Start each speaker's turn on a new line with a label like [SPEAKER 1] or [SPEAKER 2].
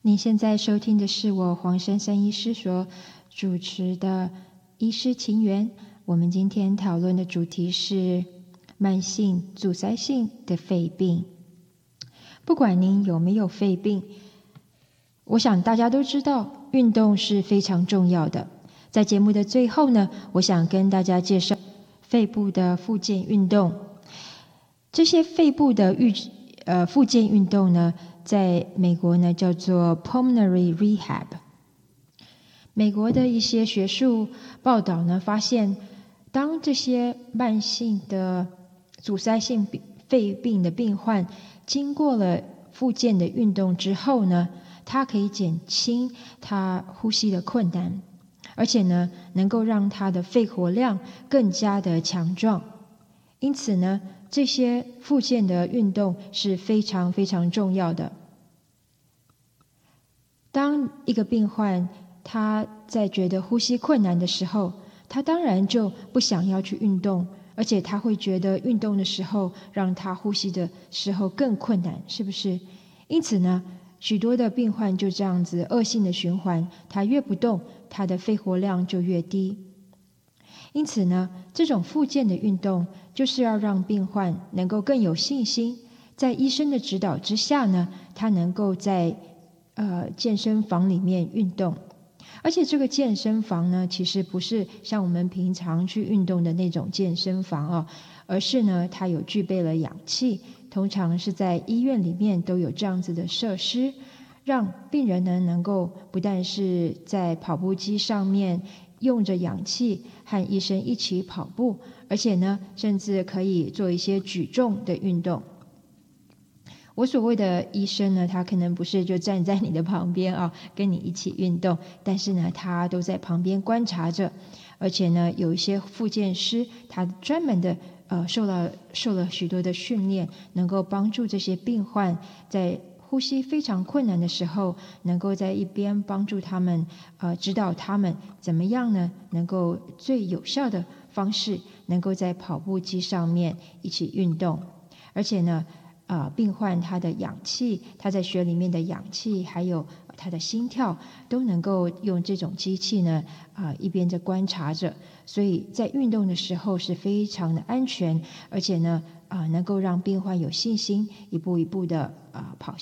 [SPEAKER 1] 你现在收听的是我黄珊珊医师所主持的医师情缘。我们今天讨论的主题是慢性阻塞性的肺病。不管您有没有肺病，我想大家都知道运动是非常重要的。在节目的最后呢，我想跟大家介绍肺部的复健运动。这些肺部的复健运动呢，在美国呢叫做 pulmonary rehab。美国的一些学术报道呢发现，当这些慢性的阻塞性肺病的病患经过了复健的运动之后呢，它可以减轻他呼吸的困难，而且呢能够让他的肺活量更加的强壮。因此呢，这些复健的运动是非常非常重要的。当一个病患他在觉得呼吸困难的时候，他当然就不想要去运动，而且他会觉得运动的时候让他呼吸的时候更困难，是不是？因此呢，许多的病患就这样子恶性的循环，他越不动，他的肺活量就越低。因此呢，这种复健的运动就是要让病患能够更有信心，在医生的指导之下呢，他能够在健身房里面运动。而且这个健身房呢，其实不是像我们平常去运动的那种健身房哦，而是呢，它有具备了氧气，通常是在医院里面都有这样子的设施，让病人呢能够不但是在跑步机上面用着氧气和医生一起跑步，而且呢，甚至可以做一些举重的运动。我所谓的医生呢，他可能不是就站在你的旁边啊，跟你一起运动，但是呢，他都在旁边观察着，而且呢，有一些复健师，他专门的受了许多的训练，能够帮助这些病患在呼吸非常困难的时候，能够在一边帮助他们，指导他们怎么样呢，能够最有效的方式，能够在跑步机上面一起运动，而且呢。病患他的氧气，他在血里面的氧气，还有他的心跳，都能够用这种机器呢，一边在观察着，所以在运动的时候是非常的安全，而且呢，能够让病患有信心，一步一步的跑